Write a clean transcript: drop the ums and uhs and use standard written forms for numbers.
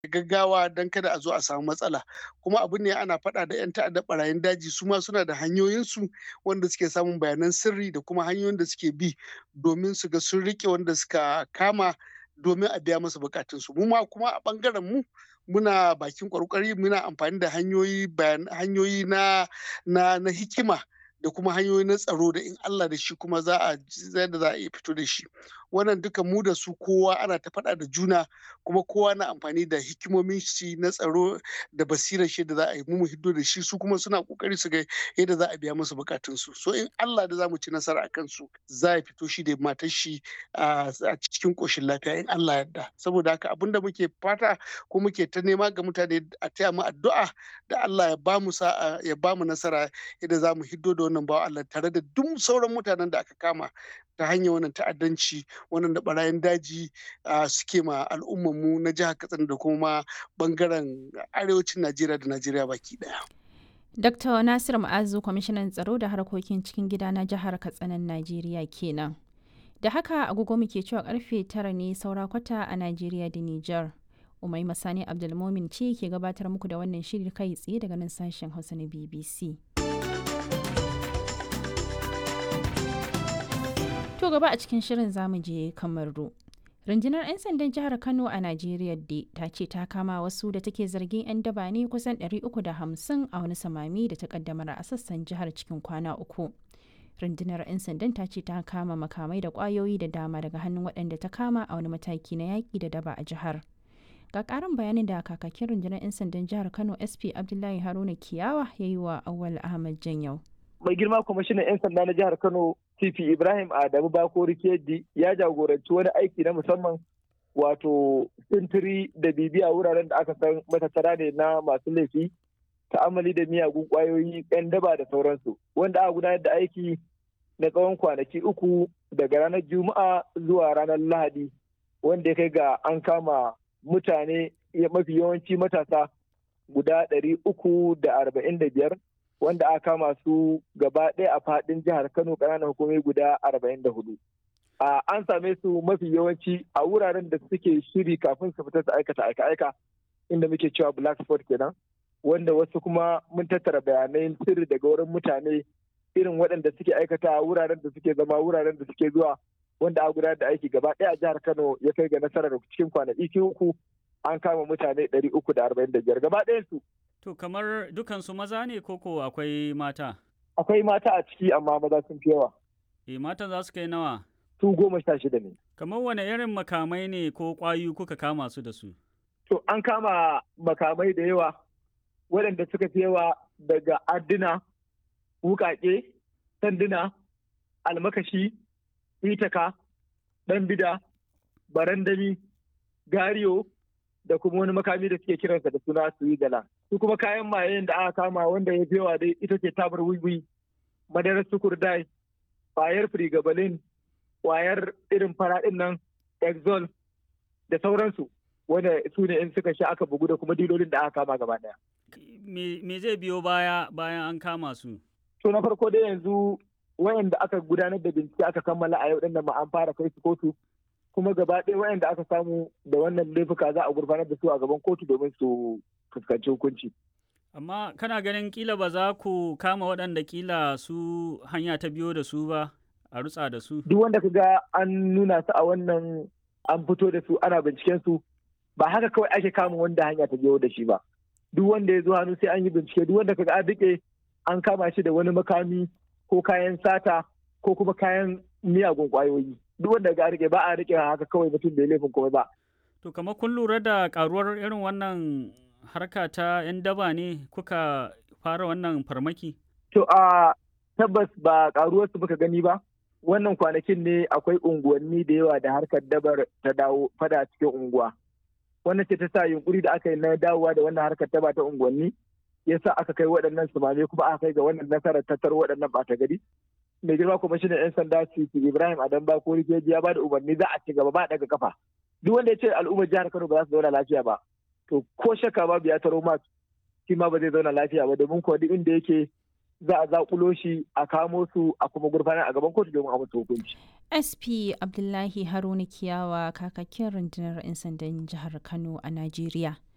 gaggawa don kada a zo a samu matsala. Kuma abu ne ana faɗa da 'yan ta'adda ɓarayin daji su ma suna da hanyoyinsu wanda suke samun bayanan sirri da kuma hanyoyin da suke bi domin su ga sun riƙe wanda suka kama domin a biya musu buƙatunsu. Mu ma kuma a ɓangaren mu muna bakin ƙoƙari muna amfani da hanyoyi na hikima da kuma hanyoyi na tsaro da in Allah da shi kuma za a iya fito da shi. Wannan duka mu da su kowa ana ta faɗa da juna kuma kowa na amfani da hikimomin shi na tsaro da basirar shi da za a yi mu hiddo da shi su kuma suna kokari su ga yadda za a biya musu bukatunsu. So in Allah da za mu ci nasara a kansu za a fito shi da matar shi a cikin koshin lafiya in Allah yarda. Saboda haka abinda muke fata ko muke ta nema ga mutane a taya mu addu'a da Allah ya ba mu sa'a ya ba mu nasara yadda za mu hiddo da wannan bawa Allah tare da duk sauran mutanen da aka kama ta hanyar wannan ta'addanci wannan da barayin daji suke ma al'ummarmu na jihar Katsina da kuma bangaren arewacin Najeriya da Najeriya baki daya. Dr. Nasir Ma'azu, kwamishinan tsaro da harkokin cikin gida na jihar Katsinan Najeriya kenan. Da haka agogo muke cewa karfe 9 ne saura kwata a Najeriya da Nijar. Umai Masani Abdulmomin ce ke gabatar muku da wannan shiri kai tsaye daga nan sashen Hausa na BBC. To gaba a cikin shirin zamu je Kamaru. Rundunar 'yan sandan jihar Kano a Najeriya ta ce ta kama wasu da take zargin 'yan daba ne kusan 350 a wani samami da ta kaddamar a sassan jihar cikin kwana uku. Rundunar 'yan sandan ta ce ta kama makamai da kwayoyi da dama daga hannun waɗanda ta kama a wani mataki na yaƙi da daba a jihar. Ga ƙarin bayanin da kakakin rundunar 'yan sandan jihar Kano SP Abdullahi Haruna Kiyawa ya yi wa Awal Ahmad Janyau. Mai girma kwamishinan 'yan sanda na jihar Kano TP Ibrahim Adamu Bakori Kedi ya jagoranci wani aiki na musamman wato sintiri da bibiya wuraren da aka san matattara ne na masu laifi ta'amali da miyagun kwayoyi 'yan daba da sauransu wanda aka gudanar da aiki na tsawon kwanaki 3 daga ranar Juma'a zuwa ranar Lahadi wanda ya kai ga an kama mutane mafi yawanci matasa guda 345 wanda aka kama su gaba ɗaya a faɗin jihar Kano ƙananan hukumomi guda 44. An same su mafi yawanci a wuraren da suke shiri kafin su fita su aikata aika-aika inda muke cewa black spot kenan, wanda wasu kuma mun tattara bayanai sirri daga wurin mutane irin waɗanda suke aikata wuraren da suke zama wuraren da suke zuwa wanda a gudanar da aiki gaba ɗaya a jihar Kano ya kai ga nasarar cikin kwanaki 3 an kama mutane 345 gaba ɗayan su. To kamar dukansu maza ne koko akwai mata? Akwai mata a ciki amma maza sun fi yawa. Matan za su kai nawa? Su 16 ne. Kamar wane irin makamai ne ko ƙwayoyi kuka kama su da su? To an kama makamai da yawa waɗanda suka fi yawa daga adduna, wuƙaƙe, sanduna, almakashi, itaka, ɗan bida, barandami, gariyo da kuma wani makami da suke kiransa da suna suigala. Su kuma kayan mayen da aka kama wanda ya fi yawa dai ita ce tabar wiwi, madarar sukurdai, kwayar frigabalin, kwayar irin faraɗin nan, exol da sauransu wanda su ne in suka sha aka bugu da kuma dilolin da aka kama gaba ɗaya. Me zai biyo bayan an kama su? To na farko dai yanzu wayanda aka gudanar da bincike aka kammala a yau ɗin da ma an fara kai su kotu kuma gaba ɗaya wayanda aka samu da wannan laifuka za a gurfanar da su a gaban kotu domin su fuskanci hukunci. Amma kana ganin kila ba za ku kama waɗanda kila su hanya ta biyo da su ba a rutsa da su? Duk wanda ka ga an nuna su a wannan an fito da su ana binciken su ba haka kawai ake kama wanda hanya ta biyo da shi ba. Duk wanda ya zo hannu sai an yi bincike, duk wanda ka ga an riƙe an kama shi da wani makami ko kayan sata ko kuma kayan miyagun ƙwayoyi. Duk wanda ga rike ba a rike haka kawai mutum bai laifin komai ba. To kamar kun lura da karuwar irin wannan harka ta 'yan daba ne kuka fara wannan farmaki? To a tabbas ba karuwar su muka gani ba. Wannan kwanakin ne akwai unguwanni da yawa da harkar dabar ta dawo fada cikin unguwa. Wannan ce ta sa yunkuri da aka yi na dawowa da wannan harkar daba ta unguwanni yasa aka kai waɗannan sumame kuma aka kai ga wannan nasarar tattar waɗannan ɓata gari. Mai girma kwamishinan 'yan sanda Sisi Ibrahim Adam Bakori Keji ya ba da umarni za a ci gaba ba daga kafa. Duk wanda ya ce al'ummar jihar Kano ba za su zauna lafiya ba, to ko shakka babu ya taro ma shi ma ba zai zauna lafiya ba domin kuwa duk inda yake za a zakulo shi a kamo su a kuma gurfanar a gaban kotu domin a musu hukunci. SP Abdullahi Haruna Kiyawa kakakin rundunar 'yan sandan jihar Kano a Najeriya.